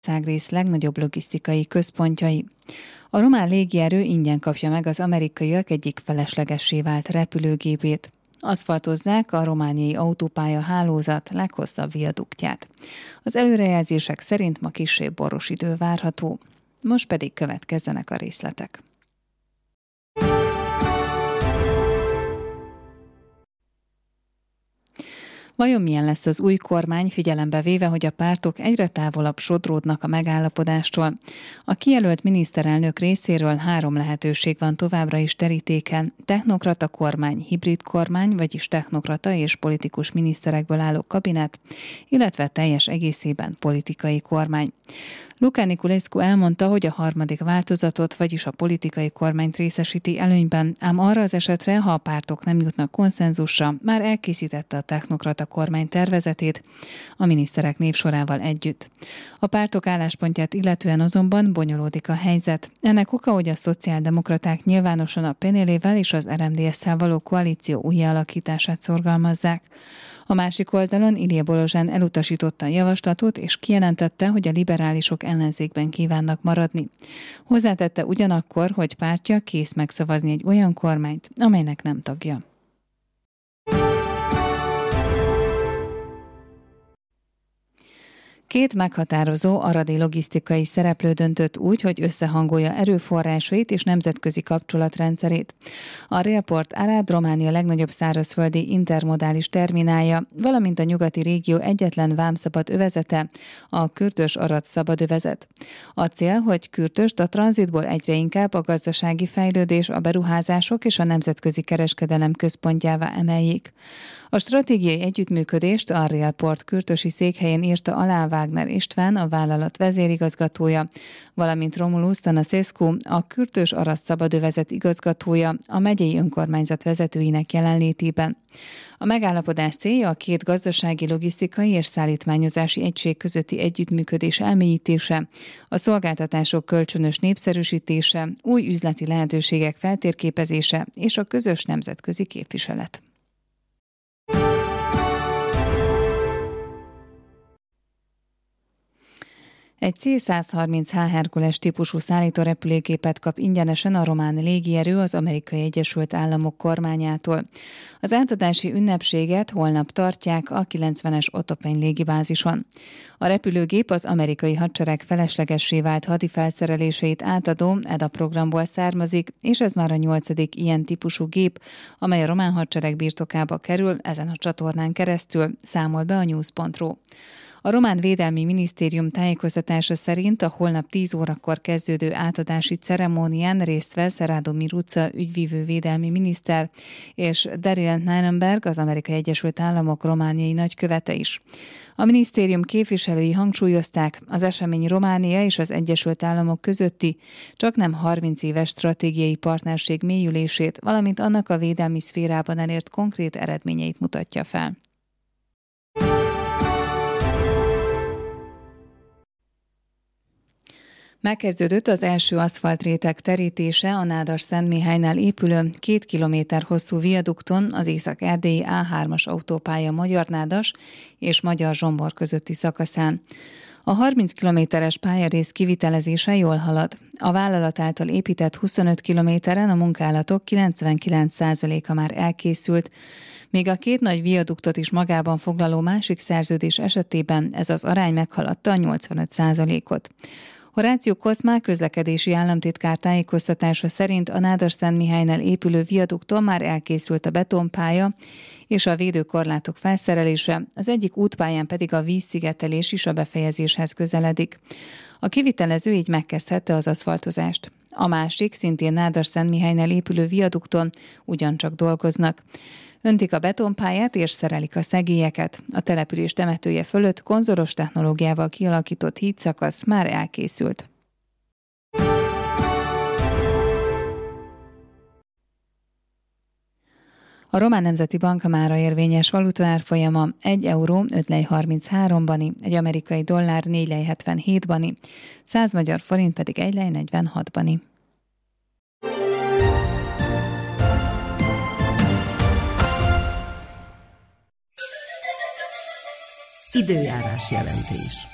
országrész legnagyobb logisztikai központjai. A román légierő ingyen kapja meg az amerikaiak egyik feleslegessé vált repülőgépét. Aszfaltozzák a romániai autópálya hálózat leghosszabb viaduktját. Az előrejelzések szerint ma kisebb boros idő várható. Most pedig következzenek a részletek. Vajon milyen lesz az új kormány, figyelembe véve, hogy a pártok egyre távolabb sodródnak a megállapodástól? A kijelölt miniszterelnök részéről 3 lehetőség van továbbra is terítéken: technokrata kormány, hibrid kormány, vagyis technokrata és politikus miniszterekből álló kabinet, illetve teljes egészében politikai kormány. Luca Niculescu elmondta, hogy a harmadik változatot, vagyis a politikai kormányt részesíti előnyben, ám arra az esetre, ha a pártok nem jutnak konszenzusra, már elkészítette a technokrata kormány tervezetét a miniszterek névsorával együtt. A pártok álláspontját illetően azonban bonyolódik a helyzet. Ennek oka, hogy a szociáldemokraták nyilvánosan a PNL-vel és az RMDS-szel való koalíció újjáalakítását szorgalmazzák. A másik oldalon Ilija Bolozsán elutasította a javaslatot, és kijelentette, hogy a liberálisok ellenzékben kívánnak maradni. Hozzátette ugyanakkor, hogy pártja kész megszavazni egy olyan kormányt, amelynek nem tagja. Két meghatározó aradi logisztikai szereplő döntött úgy, hogy összehangolja erőforrásait és nemzetközi kapcsolatrendszerét. A Railport Arad Románia legnagyobb szárazföldi intermodális terminálja, valamint a nyugati régió egyetlen vámszabad övezete, a Kürtös-Arad szabad övezet. A cél, hogy Kürtöst a tranzitból egyre inkább a gazdasági fejlődés, a beruházások és a nemzetközi kereskedelem központjává emeljék. A stratégiai együttműködést a Railport kürtösi székhelyén írta alá Wagner István, a vállalat vezérigazgatója, valamint Romulus Tanaszescu, a Kürtös-Arad szabadövezet igazgatója, a megyei önkormányzat vezetőinek jelenlétében. A megállapodás célja a két gazdasági, logisztikai és szállítmányozási egység közötti együttműködés elmélyítése, a szolgáltatások kölcsönös népszerűsítése, új üzleti lehetőségek feltérképezése és a közös nemzetközi képviselet. Egy C-130H Hercules típusú szállítórepülőgépet kap ingyenesen a román légierő az Amerikai Egyesült Államok kormányától. Az átadási ünnepséget holnap tartják a 90-es Otopeni légibázison. A repülőgép az amerikai hadsereg feleslegessé vált hadifelszereléseit átadó EDA programból származik, és ez már a 8. ilyen típusú gép, amely a román hadsereg birtokába kerül ezen a csatornán keresztül, számol be a news.ru. A román védelmi minisztérium tájékoztatása szerint a holnap 10 órakor kezdődő átadási ceremónián részt vesz Radu Miruca ügyvívő védelmi miniszter és Daryl Nirenberg, az Amerikai Egyesült Államok romániai nagykövete is. A minisztérium képviselői hangsúlyozták, az esemény Románia és az Egyesült Államok közötti csaknem 30 éves stratégiai partnerség mélyülését, valamint annak a védelmi szférában elért konkrét eredményeit mutatja fel. Megkezdődött az első aszfaltréteg terítése a Nádas-Szentmihálynál épülő 2 kilométer hosszú viadukton az észak-erdélyi A3-as autópálya Magyar-Nádas és Magyar-Zsombor közötti szakaszán. A 30 kilométeres pályarész kivitelezése jól halad. A vállalat által épített 25 kilométeren a munkálatok 99%-a már elkészült, még a 2 nagy viaduktot is magában foglaló másik szerződés esetében ez az arány meghaladta a 85%-ot. Horácio Koszmá közlekedési államtitkár tájékoztatása szerint a Nádas-Szentmihálynál épülő viadukton már elkészült a betonpálya és a védőkorlátok felszerelése, az egyik útpályán pedig a vízszigetelés is a befejezéshez közeledik. A kivitelező így megkezdhette az aszfaltozást. A másik, szintén Nádas-Szentmihálynál épülő viadukton ugyancsak dolgoznak. Öntik a betonpályát és szerelik a szegélyeket. A település temetője fölött konzolos technológiával kialakított hídszakasz már elkészült. A Román Nemzeti Bank mára érvényes valutaárfolyama 1 euró 5 lej 33 bani, egy amerikai dollár 4 lej 77 bani, 100 magyar forint pedig 1 lej 46 bani. Időjárás jelentés.